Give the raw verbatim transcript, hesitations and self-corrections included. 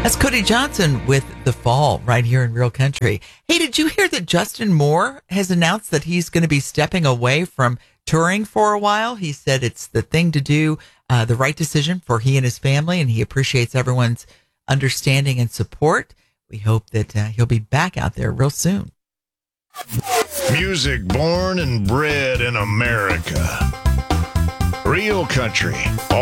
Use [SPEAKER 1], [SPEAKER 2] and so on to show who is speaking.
[SPEAKER 1] That's Cody Johnson with The Fall right here in Real Country. Hey, did you hear that Justin Moore has announced that he's going to be stepping away from touring for a while? He said it's the thing to do, uh, the right decision for he and his family, and he appreciates everyone's understanding and support. We hope that uh, he'll be back out there real soon.
[SPEAKER 2] Music born and bred in America. Real Country.